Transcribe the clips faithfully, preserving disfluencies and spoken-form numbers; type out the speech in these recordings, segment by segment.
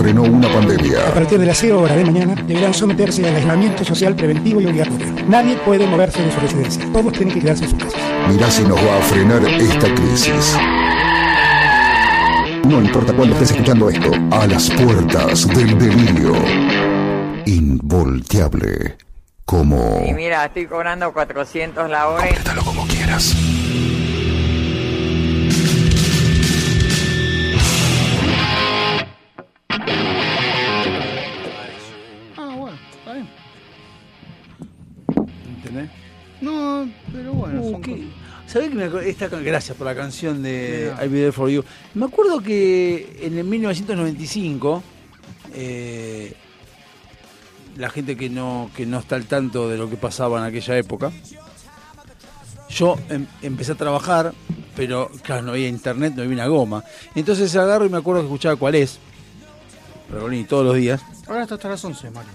desencadenó una pandemia. A partir de las cero horas de mañana deberán someterse al aislamiento social preventivo y obligatorio. Nadie puede moverse de su residencia. Todos tienen que quedarse en sus casas. Mirá si nos va a frenar esta crisis. No importa cuándo estés escuchando esto, a las puertas del delirio. Involteable. Como... Y mira, estoy cobrando cuatrocientos la hora. Complétalo como quieras. Ah, bueno, está bien. ¿Entendés? No, pero bueno, Uh, son ¿qué? cosas. ¿Sabés que me acuerdo? Esta, gracias por la canción de Mira. I'll Be There For You. Me acuerdo que en el mil novecientos noventa y cinco, eh, la gente que no, que no está al tanto de lo que pasaba en aquella época, yo em, empecé a trabajar, pero claro, no había internet, no había una goma. Entonces agarro y me acuerdo que escuchaba Cuál es, Pergolini, todos los días, Ahora está hasta las once, Mario.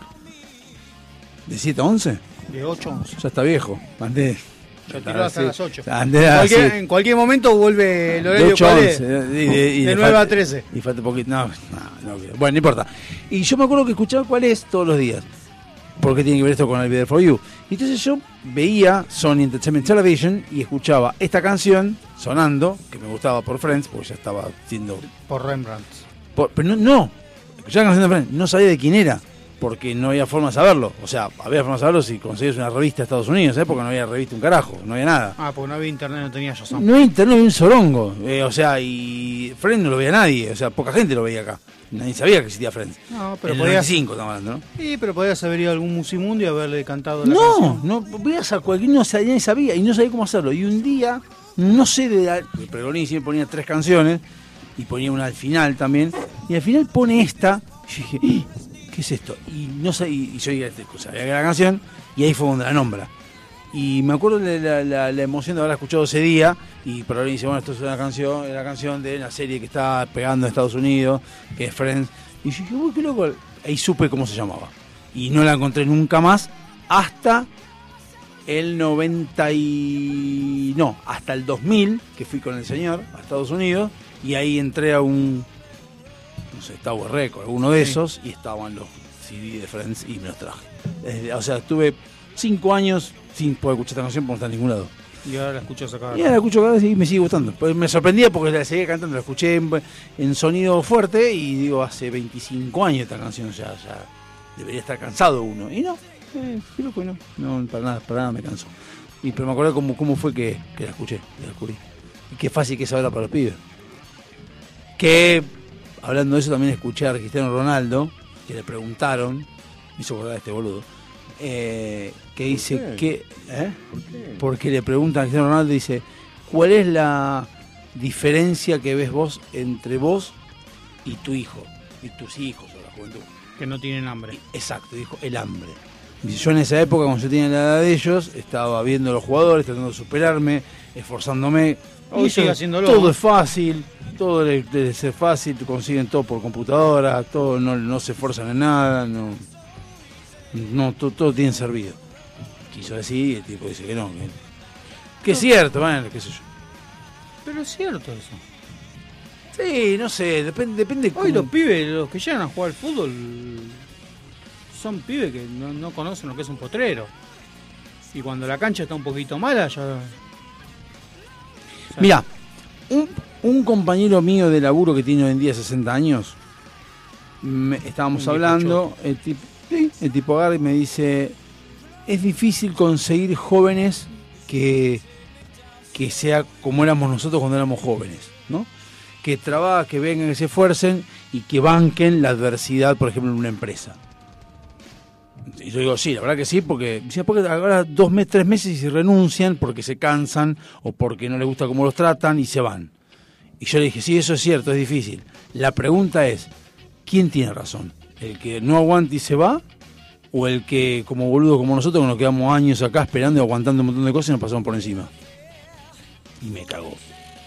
de siete a once. De ocho a once. Ya está viejo, andé. Ya tiró hasta Sí. las ocho. Andé En así. cualquier, en cualquier momento vuelve el De horario ocho a cuál once, es. eh, y de, y De le nueve a falta- trece. Y falta poquito. No, no, no, bueno, no importa. Y yo me acuerdo que escuchaba Cuál es todos los días. ¿Por qué tiene que ver esto con el Video for You? Y entonces yo veía Sony Entertainment Television y escuchaba esta canción sonando, que me gustaba por Friends, porque ya estaba siendo. Por Rembrandt. por- pero no, no. Escuchaba la canción de Friends, no sabía de quién era, porque no había forma de saberlo. O sea, había forma de saberlo si conseguías una revista de Estados Unidos, ¿eh? Porque no había revista un carajo, no había nada. Ah, porque no había internet, no tenía Shazam. No había internet, no había un sorongo. Eh, o sea, y Friends no lo veía nadie. O sea, poca gente lo veía acá. Nadie sabía que existía Friends. No, pero en el podías, noventa y cinco estamos hablando, ¿no? sí, pero podías haber ido a algún musimundo y haberle cantado la No, canción. no, veías a cualquier, no sabía, nadie sabía y no sabía cómo hacerlo. Y un día, no sé de la. Pergolini siempre ponía tres canciones y ponía una al final también. Y al final pone esta. Y yo dije, ¿qué es esto? Y no sé, y, y yo dije, sabía que era la canción, y ahí fue donde la nombra. Y me acuerdo de la, la, la emoción de haberla escuchado ese día, y Pergolini dice, bueno, esto es una canción, es la canción de la serie que está pegando en Estados Unidos, que es Friends. Y yo dije, uy, qué loco. Ahí supe cómo se llamaba. Y no la encontré nunca más hasta el noventa y... no, hasta el dos mil, que fui con el señor a Estados Unidos, y ahí entré a un, no sé, Tower Record, alguno de Sí. esos, y estaban los C D de Friends y me los traje. Desde- o sea, estuve cinco años sin poder escuchar esta canción porque no está en ningún lado. Y ahora la escuchas acá. Y ahora la escucho cada vez y me sigue gustando. Pues me sorprendía porque la seguía cantando, la escuché en, en sonido fuerte y digo, hace veinticinco años esta canción ya, ya debería estar cansado uno. Y no, eh, qué loco, y no, no, para nada, para nada me canso. Y pero me acordé cómo, cómo fue que, que la escuché, la descubrí. Y qué fácil que es ahora para los pibes. Que, hablando de eso, también escuché a Cristiano Ronaldo, que le preguntaron, me hizo acordar de este boludo, eh, que dice qué? que... ¿eh? ¿Por qué? Porque le preguntan a Cristiano Ronaldo, dice, ¿cuál es la diferencia que ves vos entre vos y tu hijo? Y tus hijos o la juventud. Que no tienen hambre. Y- exacto, dijo, el hambre. Dice, yo en esa época, cuando yo tenía la edad de ellos, estaba viendo a los jugadores, tratando de superarme, esforzándome. Hoy Y sigue eso- haciéndolo. Todo es fácil, todo le- debe ser fácil, consiguen todo por computadora, todo no, no se esfuerzan en nada, no, no todo, todo tiene servido. Quiso decir y el tipo dice que no, que, que es cierto, bueno, qué sé yo. Pero es cierto eso. Sí, no sé, depende, depende Hoy cómo- los pibes, los que llegan a jugar al fútbol, son pibes que no, no conocen lo que es un potrero. Y cuando la cancha está un poquito mala, ya... Mira, un, un compañero mío de laburo que tiene hoy en día sesenta años, me- estábamos Un hablando, el tipo, sí, el tipo agarra y me dice, es difícil conseguir jóvenes que, que sea como éramos nosotros cuando éramos jóvenes, ¿no? Que trabajen, que vengan, que se esfuercen y que banquen la adversidad, por ejemplo, en una empresa. Y yo digo, sí, la verdad que sí, porque, porque ahora dos meses, tres meses y se renuncian porque se cansan o porque no les gusta cómo los tratan y se van. Y yo le dije, sí, eso es cierto, es difícil. La pregunta es, ¿quién tiene razón? ¿El que no aguanta y se va? ¿O el que, como boludo como nosotros, que nos quedamos años acá esperando y aguantando un montón de cosas y nos pasamos por encima? Y me cagó.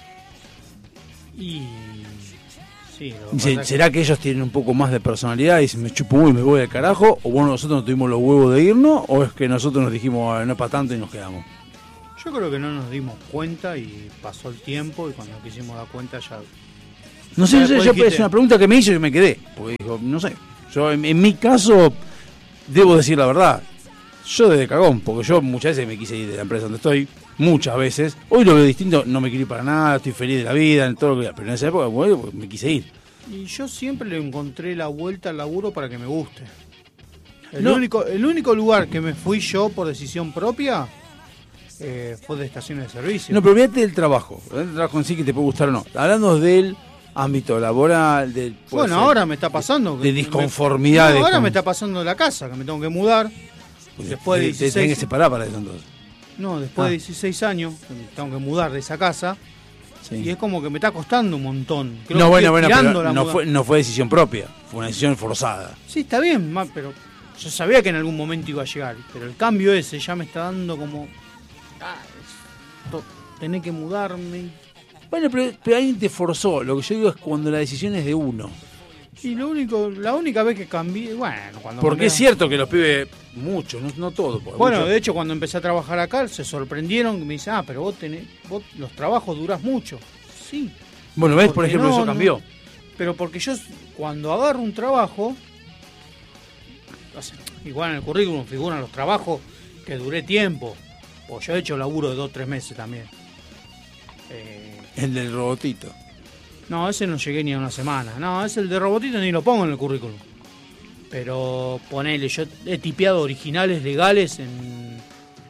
Y... Sí, lo que Dice, pasa es ¿será que ellos tienen un poco más de personalidad y se me chupo y me voy al carajo? ¿O bueno, nosotros no tuvimos los huevos de irnos? ¿O es que nosotros nos dijimos, "Ah, no es para tanto" y nos quedamos? que yo creo que no nos dimos cuenta y pasó el tiempo y cuando quisimos dar cuenta ya No sé, no sé, Después yo, dijiste- es una pregunta que me hizo y me quedé. Porque dijo, no sé. Yo, en, en mi caso, debo decir la verdad. Yo desde cagón, porque yo muchas veces me quise ir de la empresa donde estoy, muchas veces. Hoy lo veo distinto, no me quiero ir para nada, estoy feliz de la vida, en todo lo que. Pero en esa época, bueno, pues, me quise ir. Y yo siempre le encontré la vuelta al laburo para que me guste. El, No. único, el único lugar que me fui yo por decisión propia eh, fue de estaciones de servicio. No, pero olvídate del trabajo. El trabajo en sí que te puede gustar o no. Hablando del ámbito laboral, del. puede Bueno, ser, ahora me está pasando. de que- disconformidades No, ahora con- me está pasando de la casa, que me tengo que mudar. Pues después de te- te tenés que dieciséis separar para eso entonces. No, después Ah. de dieciséis años, que me tengo que mudar de esa casa. Sí. Y es como que me está costando un montón. Creo No, que bueno, estoy bueno, tirando pero la no muda- fue, no fue decisión propia, fue una decisión forzada. Sí, está bien, ma, pero yo sabía que en algún momento iba a llegar. Pero el cambio ese ya me está dando como. Ah, es- to- tener que mudarme. Bueno, pero, pero alguien te forzó. Lo que yo digo es cuando la decisión es de uno. Y lo único, la única vez que cambié, bueno, cuando Porque cambié- es cierto que los pibes, muchos, no, no todos. porque Bueno, muchos- de hecho, cuando empecé a trabajar acá, se sorprendieron que me dicen, ah, pero vos tenés, vos los trabajos durás mucho. Sí. bueno, ves, por porque ejemplo, no, eso no. cambió. Pero porque yo, cuando agarro un trabajo, o sea, igual en el currículum figuran los trabajos que duré tiempo. O yo he hecho laburo de dos o tres meses también. Eh, El del robotito. no, ese no llegué ni a una semana. No, ese el de robotito ni lo pongo en el currículum. Pero ponele, yo he tipeado originales legales en.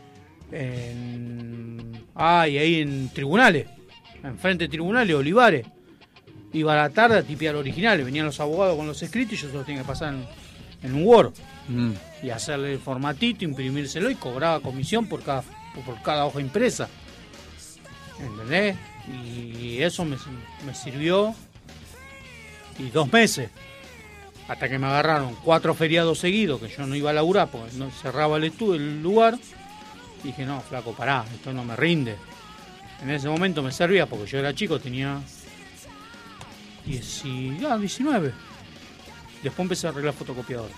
en. Ay, ahí en tribunales. Enfrente de tribunales, Olivares. Iba a la tarde a tipear originales. Venían los abogados con los escritos y yo se los tenía que pasar en, en un Word. Mm. Y hacerle el formatito, imprimírselo y cobraba comisión por cada, por cada hoja impresa. ¿Entendés? Y eso me, me sirvió. Y dos meses. Hasta que me agarraron cuatro feriados seguidos, que yo no iba a laburar porque no cerraba el, estu- el lugar. Y dije, no, flaco, pará, esto no me rinde. En ese momento me servía porque yo era chico, tenía diez, ah, diecinueve. Después empecé a arreglar fotocopiador.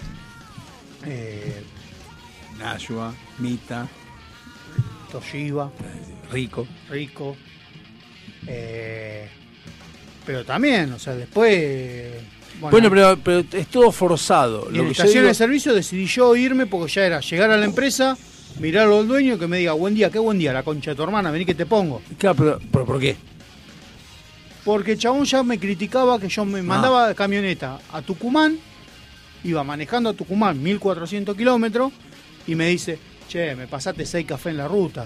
Eh, Nashua, Mita, Toshiba, Rico. Rico. Eh, pero también, o sea, después. Bueno, pero, pero es todo forzado. Y Lo en que yo estación digo- de servicio decidí yo irme porque ya era llegar a la empresa, mirarlo al dueño y que me diga, buen día, qué buen día, la concha de tu hermana, vení que te pongo. Claro, pero, pero ¿por qué? Porque el chabón ya me criticaba que yo me mandaba camioneta a Tucumán, iba manejando a Tucumán mil cuatrocientos kilómetros y me dice, che, me pasaste seis cafés en la ruta.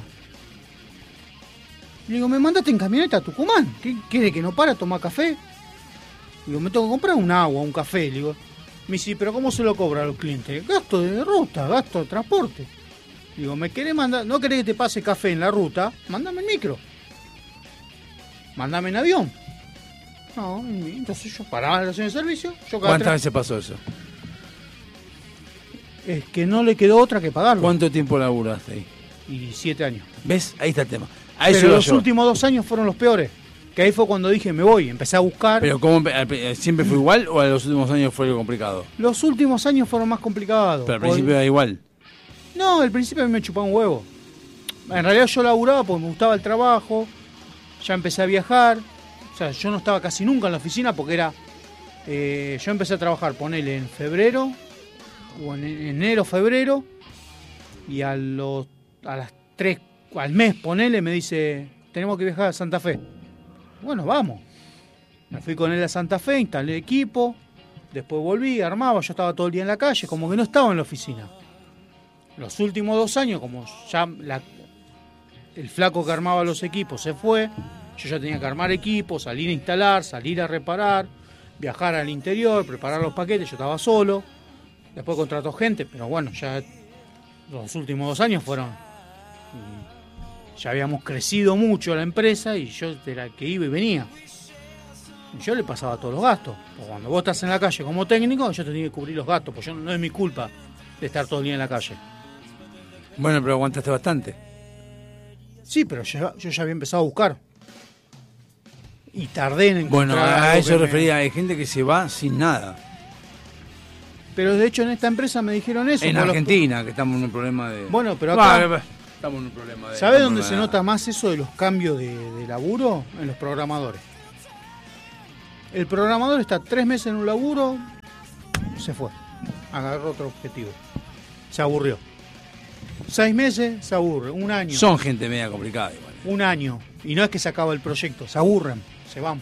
Le digo, me mandaste en camioneta a Tucumán, ¿qué quiere que no para a tomar café? Digo, me tengo que comprar un agua, un café. Le digo, me dice, pero ¿cómo se lo cobra a los clientes? Gasto de ruta, gasto de transporte. Digo, ¿me querés mandar? ¿No querés que te pase café en la ruta? Mándame en micro. Mándame en avión. No, entonces yo paraba en la estación de servicio. Yo cada ¿Cuántas tres- veces pasó eso? Es que no le quedó otra que pagarlo. ¿Cuánto tiempo laburaste ahí? Y siete años. ¿Ves? Ahí está el tema. A eso Pero iba los yo. últimos dos años fueron los peores. Que ahí fue cuando dije, me voy. Empecé a buscar. Pero ¿cómo, empe- al pri- ¿siempre fue igual o a los últimos años fue lo complicado? Los últimos años fueron más complicados. Pero al Porque- principio era igual. No, al principio a mí me chupaba un huevo. En realidad yo laburaba porque me gustaba el trabajo. Ya empecé a viajar. O sea, yo no estaba casi nunca en la oficina porque era... eh, yo empecé a trabajar, ponele, en febrero. O en enero, febrero. Y a los a las tres, al mes, ponele, me dice, tenemos que viajar a Santa Fe. Bueno, vamos. Me fui con él a Santa Fe, instalé equipo. Después volví, armaba, yo estaba todo el día en la calle, como que no estaba en la oficina. Los últimos dos años, como ya la- el flaco que armaba los equipos se fue, yo ya tenía que armar equipos, salir a instalar, salir a reparar, viajar al interior, preparar los paquetes, yo estaba solo. Después contrató gente, pero bueno, ya los últimos dos años fueron... y ya habíamos crecido mucho la empresa y yo era el que iba y venía. Y yo le pasaba todos los gastos. Porque cuando vos estás en la calle como técnico, yo tenía que cubrir los gastos, porque yo, no es mi culpa de estar todo el día en la calle. Bueno, pero aguantaste bastante. Sí, pero yo, yo ya había empezado a buscar. Y tardé en encontrar Bueno, a algo eso que me- refería. Hay gente que se va sin nada. Pero de hecho en esta empresa me dijeron eso. En por los- Argentina, que estamos en un problema de... Bueno, pero acá- Bah, estamos en un problema de... ¿Sabés de dónde se enfermedad. nota más eso de los cambios de, de laburo? En los programadores. El programador está tres meses en un laburo, se fue, agarró otro objetivo, se aburrió. Seis meses, se aburre, un año. Son gente media complicada igual. Un año, y no es que se acaba el proyecto, se aburren, se van.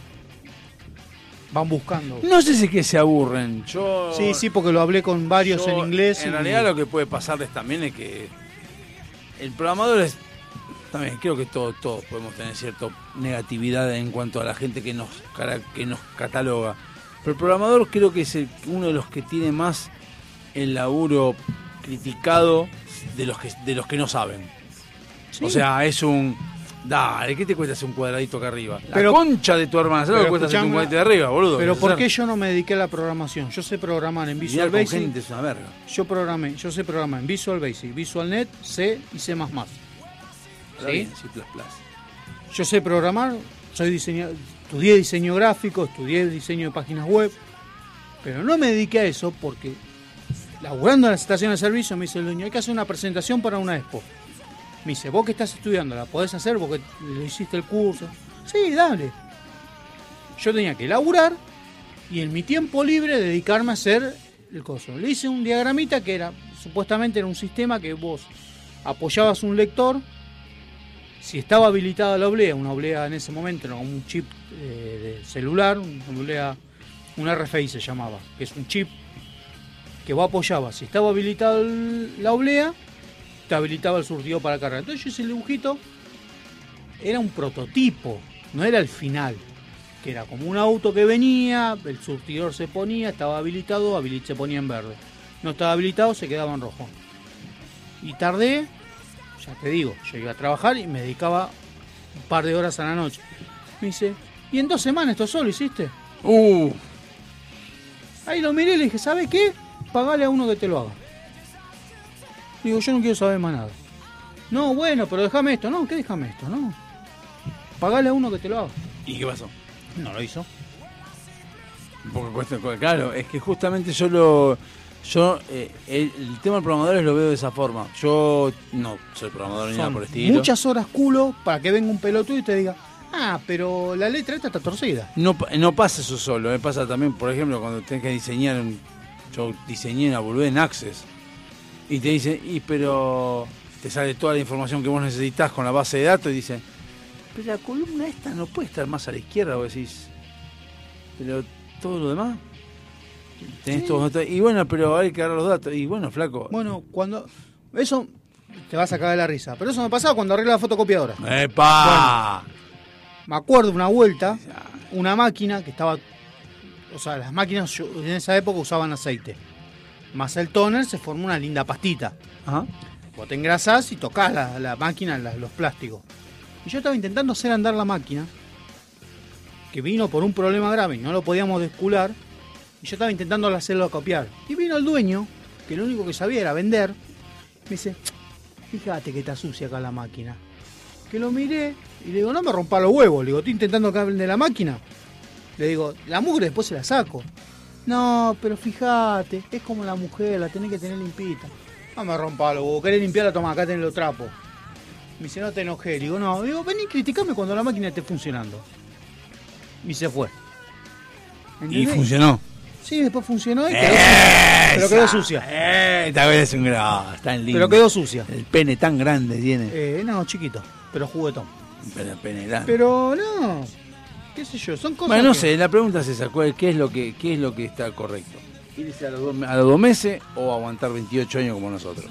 Van buscando. No sé si es que se aburren. Yo, Sí, sí, porque lo hablé con varios yo, en inglés. En y- realidad lo que puede pasarles también es que el programador es... También creo que todos todos podemos tener cierta negatividad en cuanto a la gente que nos cara- que nos cataloga. Pero el programador creo que es el- uno de los que tiene más el laburo criticado de los que de los que no saben. Sí. O sea, es un... Dale, ¿qué te cuesta hacer un cuadradito acá arriba? La Pero- concha de tu hermana, ¿sabes lo que pero cuesta hacer un escuchame, cuadradito de arriba, boludo? Pero ¿Qué ¿por hacer? qué yo no me dediqué a la programación? Yo sé programar en Lidiar Visual con Basic. gente es una verga. Yo programé, yo sé programar en Visual Basic, VisualNet, C y C++. Está ¿Sí? bien, C plus plus. Yo sé programar, soy diseñador, estudié diseño gráfico, estudié diseño de páginas web, pero no me dediqué a eso porque laburando en la estación de servicio me dice el dueño, hay que hacer una presentación para una expo. Me dice, vos que estás estudiando, ¿la podés hacer? Vos que le hiciste el curso. Sí, dale. Yo tenía que laburar y en mi tiempo libre dedicarme a hacer el coso. Le hice un diagramita que era, supuestamente era un sistema que vos apoyabas un lector. Si estaba habilitada la oblea, una oblea en ese momento era un chip eh, de celular, una oblea, un R F I se llamaba, que es un chip que vos apoyabas. Si estaba habilitada la oblea, te habilitaba el surtidor para cargar. Entonces yo hice el dibujito, era un prototipo, no era el final, que era como un auto que venía, el surtidor se ponía, estaba habilitado, habili- se ponía en verde. No estaba habilitado, se quedaba en rojo. Y tardé, ya te digo, yo iba a trabajar y me dedicaba un par de horas a la noche. Me dice, ¿y en dos semanas esto solo hiciste? Uh, Ahí lo miré y le dije, ¿sabe qué? Pagale a uno que te lo haga. Digo, yo no quiero saber más nada. No, bueno, pero déjame esto. No, ¿qué déjame esto? No. Pagale a uno que te lo haga. ¿y qué pasó? No lo hizo. Porque cuesta, claro, es que justamente yo lo... Yo, eh, el, el tema de programadores lo veo de esa forma. Yo no soy programador ni nada Son por el estilo. muchas horas culo para que venga un pelotudo y te diga, ah, pero la letra esta está torcida. No, pa- no pasa eso solo, me pasa también, por ejemplo, cuando tenés que diseñar, un- yo diseñé una boludez en Access y te dice, y pero te sale toda la información que vos necesitas con la base de datos y dice, pero la columna esta no puede estar más a la izquierda, vos decís, pero todo lo demás, tenés Sí. todos los datos, y bueno, pero hay que agarrar los datos, y bueno, flaco, Bueno, cuando... Eso te vas a cagar de la risa. Pero eso me pasaba cuando arreglé la fotocopiadora. ¡epa! Me acuerdo una vuelta, una máquina que estaba... O sea, las máquinas yo- en esa época usaban aceite. Más el toner se formó una linda pastita. Ajá. Vos te engrasás y tocás la, la máquina, la- los plásticos. Y yo estaba intentando hacer andar la máquina, que vino por un problema grave y no lo podíamos descular. Y yo estaba intentando hacerlo copiar. Y vino el dueño, que lo único que sabía era vender. Me dice, fíjate que está sucia acá la máquina. Que lo miré y le digo, no me rompa los huevos. Le digo, estoy intentando que de la máquina. Le digo, la mugre después se la saco. No, pero fíjate, es como la mujer, la tenés que tener limpita. No me rompa los huevos, querés limpiarla, toma, acá tenés los trapos. Me dice, no te enojé. Le digo, no, digo, vení, criticame cuando la máquina esté funcionando. Y se fue. Y ¿Entendés? funcionó. Sí, después funcionó y quedó sucia. Pero quedó sucia. Eh, esta vez es un grado, está en lindo. Pero quedó sucia. El pene tan grande tiene. Eh, no, chiquito, pero juguetón. Pero el pene grande. Pero no, qué sé yo, son cosas Bueno, no que- sé, la pregunta es esa, ¿cuál- ¿qué es lo que qué es lo que está correcto? ¿Irse a los, dos, a los dos meses o aguantar veintiocho años como nosotros?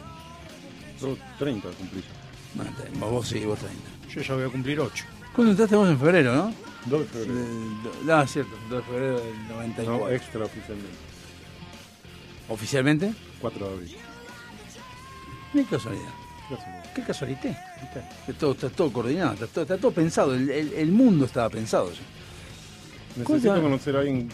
Yo treinta cumplí. No, está bien, vos sí, vos treinta. Yo ya voy a cumplir ocho. ¿Cuándo entraste vos en febrero, no? dos de febrero. Del- No, es cierto, dos de febrero del noventa y cuatro. No, extra oficialmente. ¿Oficialmente? cuatro de abril. Qué casualidad. Gracias. Qué casualidad. Está, está todo, está todo coordinado, está todo, está todo pensado. El, el- el mundo estaba pensado ya. ¿Cómo te Necesito va? conocer a alguien.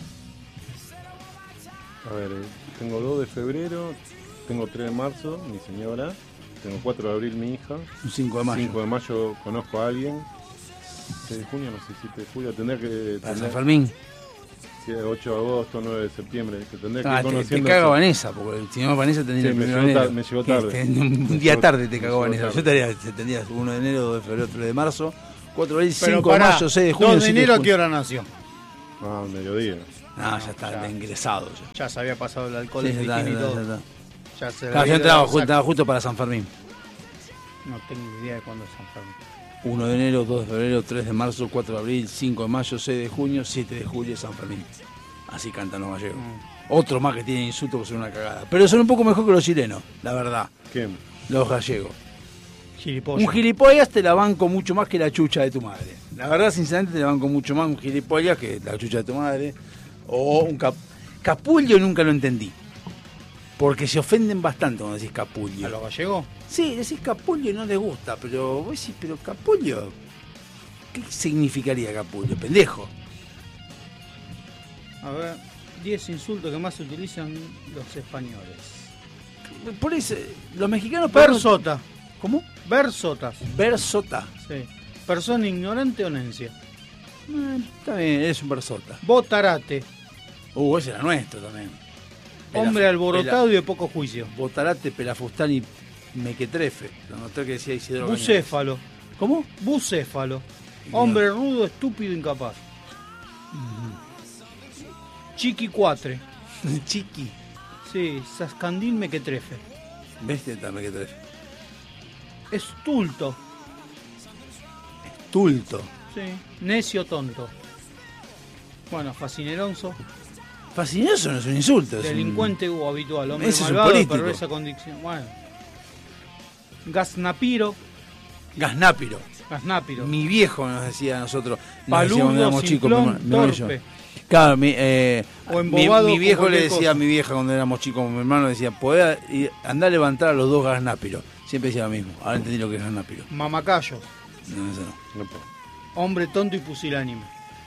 A ver, eh, tengo dos de febrero, tengo tres de marzo, mi señora, tengo cuatro de abril, mi hija, Un cinco de mayo. cinco de mayo conozco a alguien, seis de junio, no sé, siete de julio, tendría que Para San tener, Fermín. sí, ocho de agosto, nueve de septiembre, que tendría que Ah, ir te, te conociendo. caga eso. Vanessa, porque si no Vanessa tendría Sí, el me primero llegó de enero. tar- me llegó Que tarde. este, un Me día llegó- tarde te me cagó llegó Vanessa. tarde. Yo tendría, tendrías uno de enero, dos de febrero, tres de marzo, cuatro de abril, Pero cinco de pará, mayo, seis de junio, dos de siete enero, ¿a junio. qué hora nació? Ah, al mediodía. No, ya está, ya. ingresado. Ya. Ya se había pasado el alcohol, Sí, el ya está, bikini y ya todo. está, ya Ya se Claro, le yo había entraba, dado ju- saco. entraba justo para San Fermín. No tengo idea de cuándo es San Fermín. uno de enero, dos de febrero, tres de marzo, cuatro de abril, cinco de mayo, seis de junio, siete de julio, San Fermín. Así cantan los gallegos. Mm. Otro más que tienen insultos que son una cagada. Pero son un poco mejor que los chilenos, la verdad. ¿Quién? Los gallegos. Gilipollas. Un gilipollas te la banco mucho más que la chucha de tu madre. La verdad, sinceramente, te la banco mucho más un gilipollas que la chucha de tu madre. O un cap capullo nunca lo entendí. Porque se ofenden bastante cuando decís capullo. ¿A los gallegos? Sí, decís capullo y no les gusta, pero vos decís, pero capullo, ¿qué significaría capullo? Pendejo. A ver, diez insultos que más utilizan los españoles. Por eso, los mexicanos... Versota. ¿Cómo? Versotas. Versota. Sí. Persona ignorante o nencia. Eh, está bien, eres un versota. Botarate. Uh, ese era nuestro también. Pelaf- Hombre alborotado pela- y de poco juicio. Botarate, pelafustán y mequetrefe. Lo noté que decía Isidoro Cañas. Bucéfalo. ¿Cómo? Bucéfalo. Hombre rudo, estúpido, incapaz. Chiquicuatre. Chiqui. Sí, Sascandil mequetrefe. Bestia está mequetrefe. Estulto. Tulto. Sí. Necio tonto. Bueno, fascineronzo. Fascinoso no es un insulto. es un- Delincuente o habitual. Hombre Ese es un malvado, político. perversa condición. Bueno. Gaznapiro. Gaznápiro. Gaznapiro. Mi viejo nos decía a nosotros. Nos decía Paludo, cuando éramos chicos. mi simplón, hermano- mi hermano y yo. torpe. Claro, mi, eh, O mi, embobado mi con viejo le cualquier decía cosa. a mi vieja cuando éramos chicos, mi hermano decía, podés ir- andá a levantar a los dos gaznápiros. Siempre decía lo mismo. Ahora entendí lo que es gaznápiro. Mamacayo. No, eso no. No puedo. Hombre tonto y pusilánime.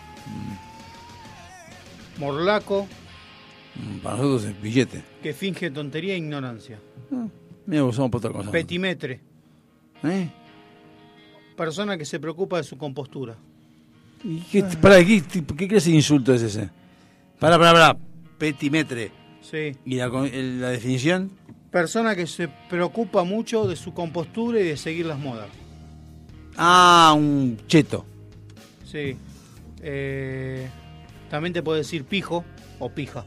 Morlaco, Mm, Para nosotros es billete. que finge tontería e ignorancia. Mira, usamos por otra cosa. Petimetre, ¿Eh? persona que se preocupa de su compostura. ¿Y qué, pará, ¿qué, qué clase de insulto es ese? Pará, pará, pará. Petimetre. Sí. ¿Y la, con- el- la definición? Persona que se preocupa mucho de su compostura y de seguir las modas. Ah, un cheto. Sí. Eh, también te puede decir pijo o pija.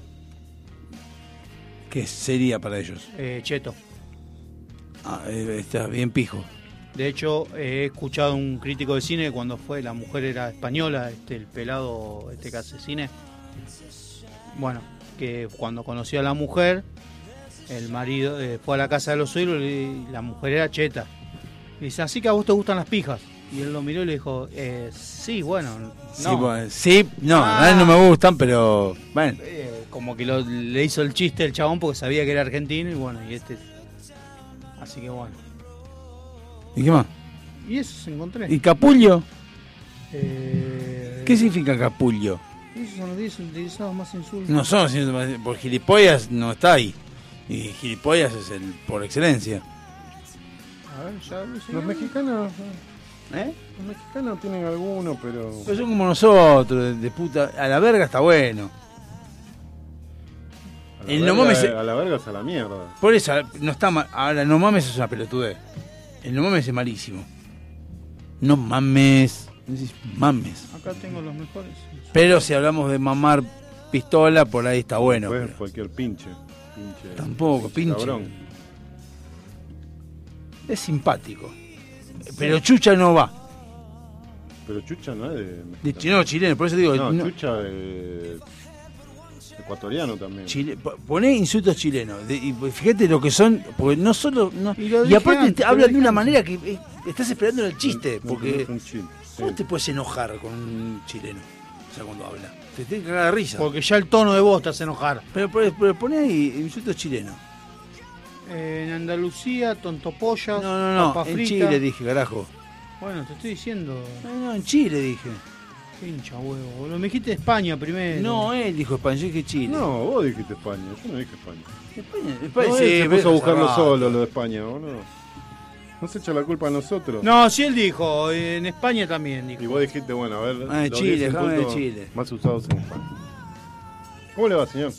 ¿Qué sería para ellos? Eh, cheto. Ah, eh, está bien pijo. De hecho, eh, he escuchado un crítico de cine que cuando fue, la mujer era española, este, el pelado este que hace cine. Bueno, que cuando conoció a la mujer, el marido eh, fue a la casa de los suegros y la mujer era cheta. Y dice, así que a vos te gustan las pijas. Y él lo miró y le dijo, eh, sí, bueno, no. Sí, bueno, sí, no, Ah. a mí no me gustan, pero bueno. Eh, como que lo- le hizo el chiste el chabón porque sabía que era argentino y bueno, y este... Así que bueno. ¿Y qué más? Y eso se encontré. ¿Y capullo? Eh, ¿Qué significa capullo? Esos son los diez utilizados más insultos. No son, sino- por gilipollas no está ahí. Y gilipollas es el por excelencia. A ver, ya lo hice. Los mexicanos, ¿Eh? los mexicanos tienen alguno, pero Pero son como nosotros, de, de puta. A la verga está bueno. a la, el verga, no mames- a la verga es a la mierda. Por eso, no está mal. Ahora, no mames es una pelotudez. El no mames es malísimo. No mames. No decís mames. Acá tengo los mejores. Pero si hablamos de mamar pistola, por ahí está bueno. Después pero cualquier pinche, pinche Tampoco, pinche. cabrón. Es simpático. Pero chucha no va. Pero Chucha no es de De mexicano. chileno, chileno, por eso digo. No, no- Chucha de ecuatoriano también. Chile, po- poné insultos chilenos. De- y fíjate lo que son, porque no solo. No, Y lo y dije aparte antes, te lo hablan dije de una antes. manera que eh, estás esperando el chiste. No, Porque. no es un chile. ¿Cómo Sí. te puedes enojar con un chileno? O sea, cuando habla. Te tiene que cagar de risa. Porque ya el tono de voz te hace enojar. Pero, pero, pero poné ahí insultos chilenos. Eh, en Andalucía, tontopollas, No, no, no. papa En frita. Chile dije, carajo. Bueno, te estoy diciendo. No, no, en Chile dije. Pincha huevo. boludo. Me dijiste España primero. No, él dijo España, yo dije Chile. No, vos dijiste España, yo no dije España. España, España No, sí, él se pero puso a buscarlo cerrado. solo, lo de España, boludo. No se echa la culpa a nosotros. No, sí él dijo. En España también dijo. Y vos dijiste, bueno, a ver. Ah, de los Chile, diez déjame de insultos Chile. Más usados en España. ¿Cómo le va, señor?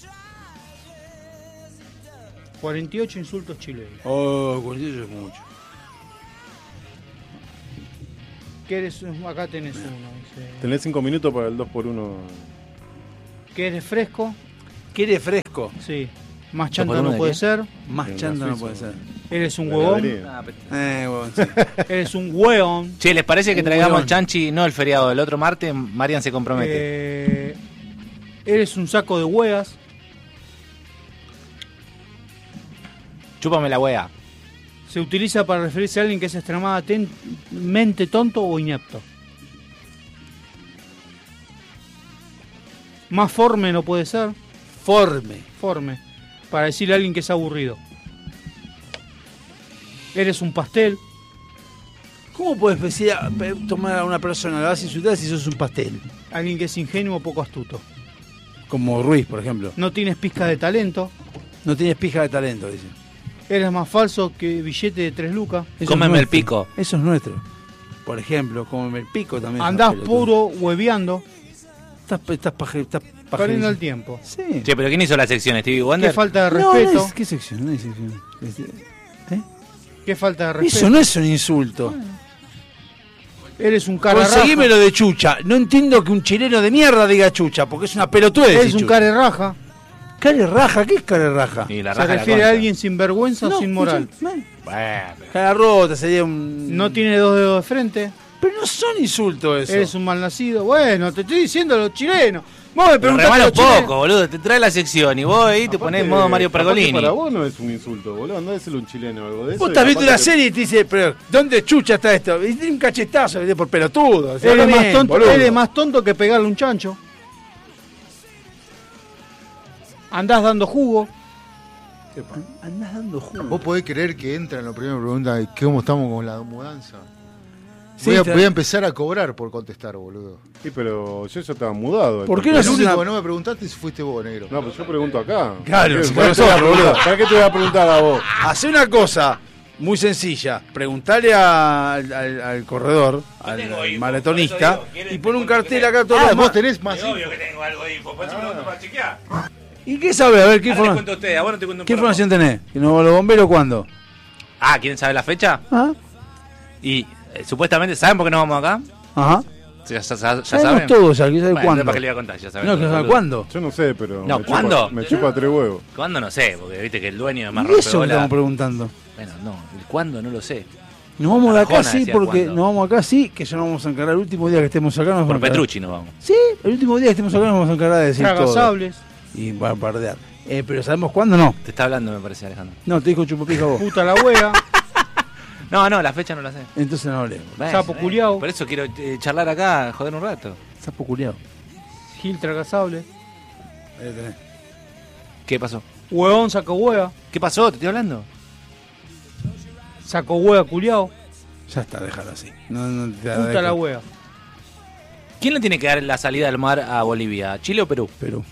cuarenta y ocho insultos chilenos. Oh, cuarenta y ocho es mucho. ¿Qué eres? Acá tenés uno. Dice. Tenés cinco minutos para el dos por uno. Que eres fresco. ¿Quiere fresco? Sí. Más chanta volumen no de puede qué? ser. Más En chanta la no Suiza. puede ser. Eres un La huevón. heladería. Ah, pe- Eh, huevón, sí. Eres un hueón. Che, ¿les parece que Un traigamos hueón. el chanchi? No el feriado, el otro martes. Marian se compromete. Eh, eres un saco de hueas. Chúpame la wea. Se utiliza para referirse a alguien que es extremadamente tonto o inepto. Más forme no puede ser. Forme. Forme. Para decirle a alguien que es aburrido. Eres un pastel. ¿Cómo puedes decir a- pe- tomar a una persona, la vas a insultar si sos un pastel? Alguien que es ingenuo o poco astuto. Como Ruiz, por ejemplo. No tienes pizca de talento. No tienes pija de talento, dice. Eres más falso que billete de tres lucas. Eso es Cómeme el nuestro. pico. Eso es nuestro. Por ejemplo, cómeme el pico también. es Andás una pelotuda. puro hueveando. Estás, estás, paje- estás Perdiendo pajerísimo. el tiempo. Sí. Che, pero ¿quién hizo la sección? ¿Stevie Qué Wonder? falta de No, respeto. no es- ¿qué sección? No hay sección. Este- ¿Eh? Qué falta de respeto. Eso no es un insulto. Eres un cara raja. Conseguímelo de chucha. No entiendo que un chileno de mierda diga chucha, porque es una pelotuda de Eres un cara raja. Care raja, ¿qué es care raja? Y la Se raja de la refiere a concha. alguien sin vergüenza o sin moral. escucha, man, Bueno, cara rota sería un. No tiene dos dedos de frente. Pero no son insultos eso. Eres un malnacido. Bueno, te estoy diciendo los chilenos. Vos me pero preguntaste remala los un poco, chilenos. boludo. Te trae la sección y vos ahí te pones en modo Mario Aparte, Pergolini. Para vos no es un insulto, boludo. Andá a decirle a un chileno o algo de eso. Vos y estás viendo aparte una que- serie y te dice, pero ¿dónde chucha está esto? Y tiene un cachetazo ¿viste? Por pelotudo. Se habla Eres más, bien, tonto, boludo. eres más tonto que pegarle un chancho. Andás dando jugo. Andás dando jugo. ¿Vos podés creer que entra en la primera pregunta de cómo estamos con la mudanza? Sí, voy, a, te- voy a empezar a cobrar por contestar, boludo. Sí, pero yo ya estaba mudado. ¿Por qué El no entonces- haces único una- que no me preguntaste si fuiste vos, negro. No, pues yo pregunto acá. Claro, ¿Para si qué- para qué te voy a nosotros, preguntar? boludo. ¿Para qué te voy a preguntar a vos? Hace una cosa muy sencilla. Preguntale a- al, al- al corredor, al, tengo al info, maratonista, por eso digo, ¿quieren y pone un que cartel tenga? acá todos Ah, los vos ma- tenés más. Obvio que tengo algo de info, por eso pregunto para chequear. ¿Y qué sabe? A ver, ¿qué, Ahora les informa- cuento a ustedes, a vos no te cuento un ¿qué poco. información tenés? ¿Que nos va los bomberos cuándo? Ah, ¿quieren saber la fecha? ¿Ah? Y eh, supuestamente, ¿saben por qué nos vamos acá? Ajá. Ya, ya- ya- ya Sabemos saben. todo, ya, ¿qué sabe Bueno, cuándo? ¿para qué le voy a contar? Ya saben. No, que todo, sabe boludo. cuándo. Yo no sé, pero. No, me ¿cuándo? Chupa, me chupa tres huevos. ¿Cuándo? No sé, porque viste que el dueño es más Y eso que rompebola. estamos preguntando. Bueno, no, el cuándo no lo sé. Nos vamos de acá Arjona sí, decía porque cuándo. nos vamos acá sí, que ya nos vamos a encargar el último día que estemos acá. Nos vamos Por a encargar- Petrucci nos vamos. Sí, el último día que estemos acá nos vamos a encargar de decir Traga todo. sables. Y va a bardear. Eh, pero ¿sabemos cuándo no? Te está hablando, me parece, Alejandro. No, te dijo chupapija vos. Puta la hueá. No, no, la fecha no la sé. Entonces no hablemos. Bueno, Sapo eh, culiao. Por eso quiero eh, charlar acá, joder un rato. Sapo culiado. Gil traga sables. Ahí lo tenés. ¿Qué pasó? Huevón saco hueá. ¿Qué pasó? ¿Te estoy hablando? Saco hueá culiao. Ya está, déjalo así. No, no te Puta dejo. la hueá. ¿Quién le tiene que dar la salida del mar a Bolivia? ¿Chile o Perú? Perú.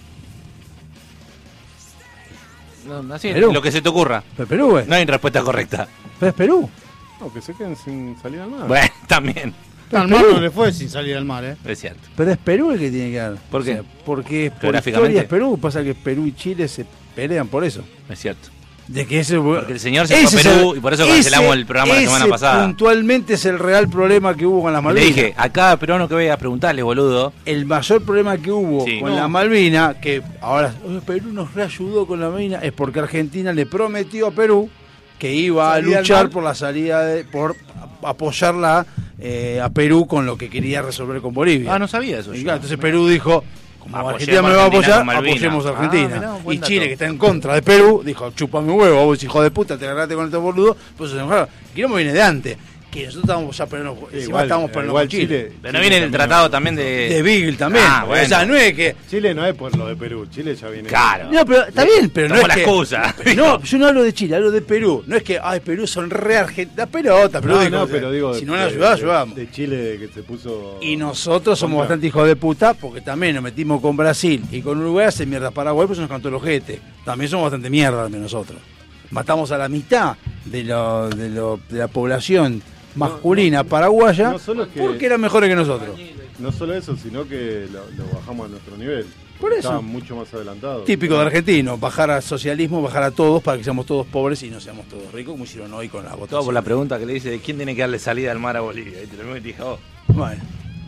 No, así, Perú. lo que se te ocurra. Pero es Perú, güey. No hay respuesta correcta. Pero es Perú. No, que se queden sin salir al mar. Bueno, también. Al mar no le fue sin salir al mar, eh. Es cierto. Pero es Perú el que tiene que dar. ¿Por qué? O sea, porque por Geográficamente. historia es Perú. Pasa que Perú y Chile se pelean por eso. Es cierto. De que ese, Porque el señor se fue a es Perú y por eso cancelamos el programa la semana ese pasada. puntualmente es el real problema que hubo con las Le Malvinas. dije, a cada peruano que vea, preguntarle, boludo. El mayor problema que hubo Sí. con No. la Malvina, que ahora "Oh, Perú nos reayudó con la Malvina, es porque Argentina le prometió a Perú que iba a Salida al luchar mar. por la salida, de, por apoyarla eh, a Perú con lo que quería resolver con Bolivia. Ah, no sabía eso. Y yo. claro, entonces Perú dijo, como Apoyemos Argentina me va a Argentina apoyar, con Malvinas. apoyemos a Ah, Argentina. mirá, un buen y dato. Chile, que está en contra de Perú, dijo, chupame huevo, vos hijo de puta, te agarraste con estos boludos, pues se enojaron. El quilombo viene de antes, que nosotros estábamos ya pero Sí, encima estábamos pero igual con Chile. Chile. Pero no viene el tratado también de... De Beagle también. Ah, bueno. O sea, no es que. Chile no es por lo de Perú. Chile ya viene. Claro. No, pero está bien, pero no Tomó es la que. excusa. No, yo no hablo de Chile, hablo de Perú. No es que, ay, Perú son re argentinos. Pelota, Perú. No, digo, no, pero digo. si de- no nos de- ayudás, de- ayudamos. De Chile que se puso. Y nosotros somos contra. bastante hijos de puta porque también nos metimos con Brasil y con Uruguay hace mierda Paraguay, pues nos cantó el ojete. También somos bastante mierda también nosotros. Matamos a la mitad de, lo, de, lo, de la población masculina paraguaya no solo es que- porque eran mejores que nosotros. No solo eso, sino que lo, lo bajamos a nuestro nivel. Por eso. Estaban mucho más adelantados. Típico de argentino, bajar al socialismo, bajar a todos para que seamos todos pobres y no seamos todos ricos, como hicieron hoy con la Todo votación. por la pregunta que le dice de quién tiene que darle salida al mar a Bolivia. Y te lo mismo que te dije, oh, Bueno,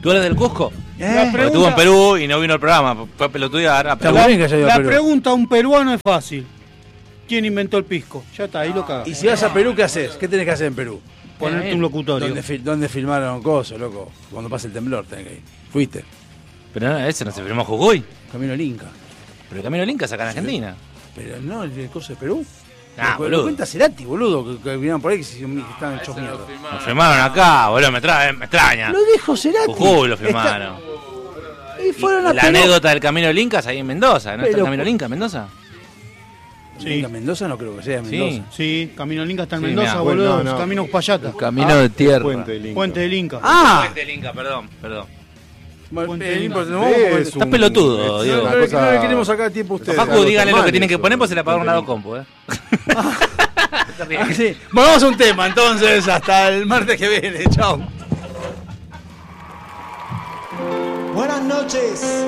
¿Tú eres del Cusco? La Porque estuvo en Perú y no vino al programa. Fue a pelotudear a Perú. Está bien que haya ido a La Perú. pregunta a un peruano es fácil. ¿Quién inventó el pisco? Ya está, ahí lo cagas. Y si vas a Perú, ¿qué haces? ¿Qué tenés que hacer en Perú? Ponerte un locutorio. ¿Dónde, fil- dónde filmaron cosas, loco? Cuando pasa el temblor tenés que ir. ¿Fuiste? Pero no, ese no se firmó Jujuy. Camino al Inca. Pero el Camino al Inca saca en Argentina. Pero no, el, el coso de Perú. Ah, lo, boludo. lo cuenta Cerati, boludo, que, que vinieron por ahí que, se, que estaban hechos mierda. Lo firmaron acá, boludo, me, trae, me extraña. Lo dijo Cerati. Jujuy lo firmaron. Está- Y fueron a La Perú. anécdota del Camino del Inca es ahí en Mendoza, ¿no está el Pero- Camino del Inca en Mendoza? Sí. Inca, Mendoza no creo que sea Sí. Mendoza. Sí, Camino del Inca está en Sí, Mendoza, mirá. boludo. Bueno, no. Camino Payata. Camino de tierra. Puente del Inca. Puente del Inca. Ah, Puente del Inca, perdón, perdón. bueno, Puente eh, del Inca. no, no, vamos, porque- Es un- Estás pelotudo, es Diego. no, una no, cosa- no le queremos sacar tiempo a ustedes. Facu, Algo díganle lo normal que tienen que eso, poner, pues se le apagaron Puente la del compu, eh. Ah, sí. Bueno, vamos a un tema entonces. Hasta el martes que viene. Chao. Buenas noches.